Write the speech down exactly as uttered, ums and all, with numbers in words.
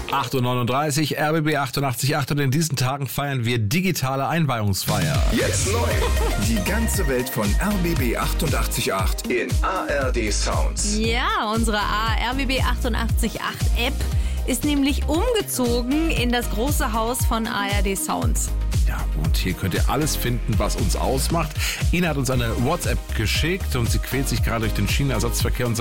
acht Uhr neununddreißig, R B B achtundachtzig Komma acht und in diesen Tagen feiern wir digitale Einweihungsfeier. Jetzt neu. Die ganze Welt von R B B achtundachtzig Komma acht in A R D Sounds. Ja, unsere R B B achtundachtzig Komma acht App ist nämlich umgezogen in das große Haus von A R D Sounds. Ja, und hier könnt ihr alles finden, was uns ausmacht. Ina hat uns eine WhatsApp geschickt und sie quält sich gerade durch den Schienenersatzverkehr und